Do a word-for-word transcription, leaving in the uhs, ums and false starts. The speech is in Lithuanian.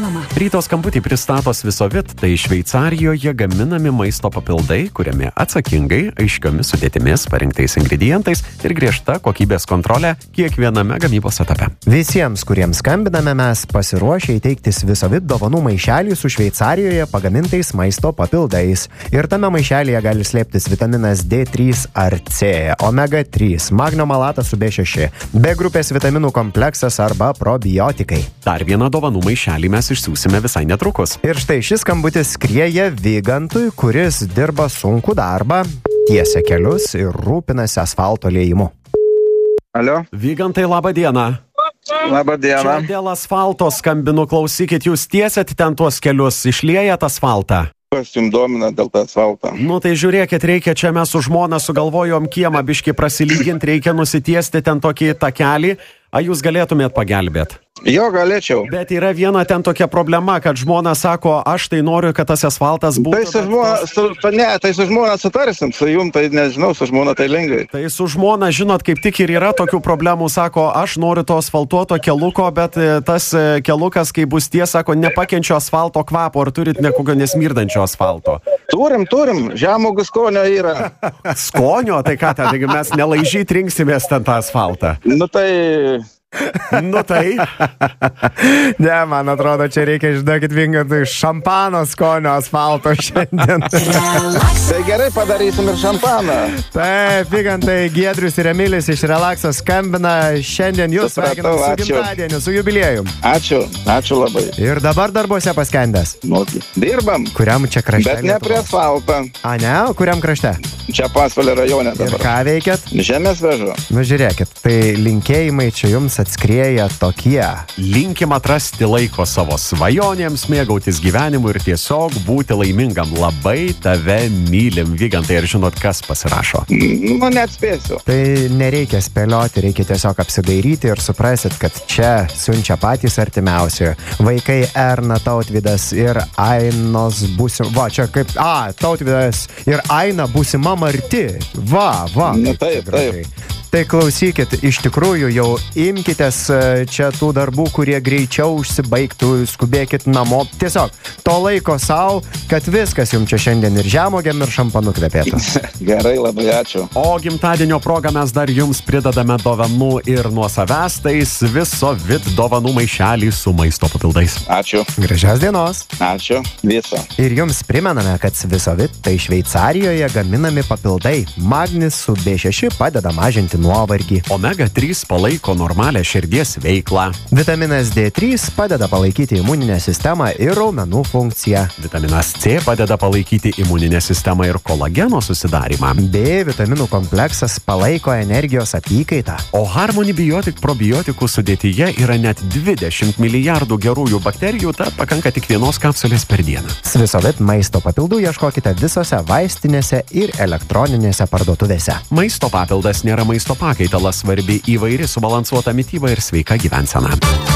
reklama. Ryto skambutį pristato Svisovit, tai Šveicarijoje gaminami maisto papildai, kuriami atsakingai, aiškiomis sudėtimis, parinktais ingredientais ir griežta kokybės kontrolė kiekviename gamybos etape. Visiems, kuriems skambiname, mes pasiruošę įteikti Svisovit dovanų maišelį su Šveicarijoje pagamintais maisto papildais. Ir tame maišelėje gali slėptis vitaminas D trys ar C, omega trys, magnio malatas su B šeši, B grupės vitaminų kompleksas arba probiotikai. Dar vieną dovanų maišelį mes išsiųsime visai netrukus. Ir štai šis skambutis skrieja Vigantui, kuris dirba sunkų darbą, tiesia kelius ir rūpinasi asfalto liejimu. Alio? Vygantai, laba diena. Labą dieną. Čia dėl asfalto skambinu, klausykit, jūs tiesiat ten tuos kelius, išliejat asfaltą. Kas jums domina dėl tą asfaltą? Nu tai žiūrėkit, reikia čia mes su žmona sugalvojom kiemą biškį prasilyginti, reikia nusitiesti ten tokį takelį. A jūs galėtumėt pagelbėt? Jo, galėčiau. Bet yra viena ten tokia problema, kad žmona sako, aš tai noriu, kad tas asfaltas būtų... Tai su žmona, su, ne, tai su žmona sutarsim, su jum tai nežinau, su žmona tai lengvai. Tai su žmona, žinot, kaip tik ir yra tokių problemų, sako, aš noriu to asfaltuoto keluko, bet tas kelukas, kai bus ties, sako, nepakenčio asfalto kvapo, ar turit nekokio nesmirdančio asfalto? Turim, turim, žemogų skonio yra. Skonio? Tai ką, taigi mes nelaižyt rinksimės ten tą asfaltą. Nu tai... Nu tai. Ne, man atrodo, čia reikia, žinokit, Vigantui šampano skonio asfalto šiandien. Tai gerai padarysim ir šampaną. Taip, Vigantai, Giedrius ir Emilis iš Relaxo skambina. Šiandien jūs sveikinam su gimtadieniu, su jubiliejum. Ačiū, ačiū labai. Ir dabar darbuose paskendęs. Nu, dirbam. Kuriam čia krašte? Bet ne prie asfaltą. A, ne? O kuriam krašte? Čia Pasvalio rajone dabar. Ir ką veikiat? Žemės vežu. Nu, žiūrėkit, tai linkėjimai čia jums atskrieja tokie. Linkim atrasti laiko savo svajonėms, mėgautis gyvenimu ir tiesiog būti laimingam. Labai tave mylim, Vygantai, ir žinot, kas pasirašo? Nu, neatspėsiu. Tai nereikia spėlioti, reikia tiesiog apsidairyti ir suprasit, kad čia siunčia patys artimiausi. Vaikai Erna, Tautvydas ir Ainos būsim... Va, čia kaip... A, Tautvydas ir Aina būsima Marti. Va, va. Nu, taip, taip. Tai klausykit, iš tikrųjų jau imkitės čia tų darbų, kurie greičiau užsibaigtų, skubėkit namo. Tiesiog to laiko savo, kad viskas jums čia šiandien ir žemuogėm, ir šampanu kvepėtų. Gerai, labai ačiū. O gimtadienio progą mes dar jums pridedame dovanų ir nuo savęs, tai Svisovit dovanų maišelį su maisto papildais. Ačiū. Gražios dienos. Ačiū. Viso. Ir jums primename, kad Svisovit tai Šveicarijoje gaminami papildai. Magnis su B šeši padeda mažinti nuovargį. omega trys palaiko normalią širdies veiklą. Vitaminas D trys padeda palaikyti imuninę sistemą ir raumenų funkciją. Vitaminas C padeda palaikyti imuninę sistemą ir kolageno susidarimą. B vitaminų kompleksas palaiko energijos apykaitą. O Harmony Biotic probiotikų sudėtyje yra net dvidešimt milijardų gerųjų bakterijų, tad pakanka tik vienos kapsulės per dieną. Svisovit maisto papildų ieškokite visose vaistinėse ir elektroninėse parduotuvėse. Maisto papildas nėra maisto pakaitalas, svarbi įvairi subalansuota mityba ir sveika gyvensena.